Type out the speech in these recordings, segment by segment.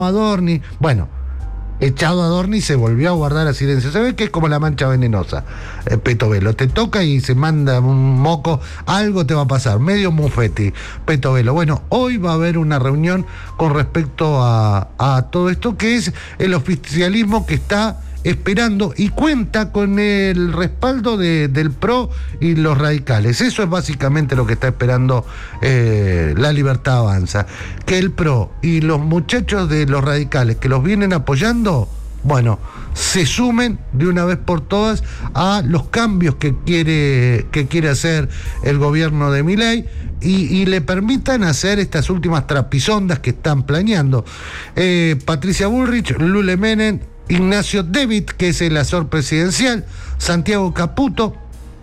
Adorni. Bueno, echado Adorni se volvió a guardar a silencio. Se ve que es como la mancha venenosa, Petovelo. Te toca y se manda un moco, algo te va a pasar, medio mufeti, Petovelo. Bueno, hoy va a haber una reunión con respecto a todo esto, que es el oficialismo que está esperando y cuenta con el respaldo del PRO y los radicales. Eso es básicamente lo que está esperando La Libertad Avanza. Que el PRO y los muchachos de los radicales que los vienen apoyando, bueno, se sumen de una vez por todas a los cambios que quiere hacer el gobierno de Milei y le permitan hacer estas últimas trapisondas que están planeando. Patricia Bullrich, Lule Menem, Ignacio David, que es el asesor presidencial, Santiago Caputo,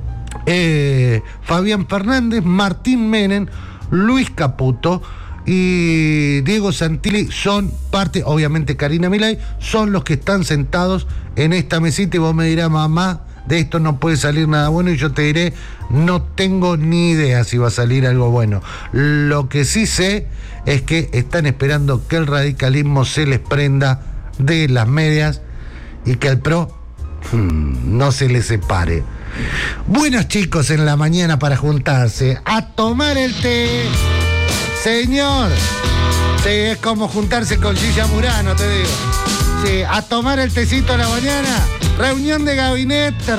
Fabián Fernández, Martín Menem, Luis Caputo y Diego Santilli son parte, obviamente Karina Milei, son los que están sentados en esta mesita y vos me dirás, mamá, de esto no puede salir nada bueno, y yo te diré, no tengo ni idea si va a salir algo bueno. Lo que sí sé es que están esperando que el radicalismo se les prenda de las medias y que al PRO no se le separe. Buenos chicos en la mañana para juntarse a tomar el té, señor. Sí, es como juntarse con Gilla Murano, te digo. Sí, a tomar el tecito a la mañana, reunión de gabinete.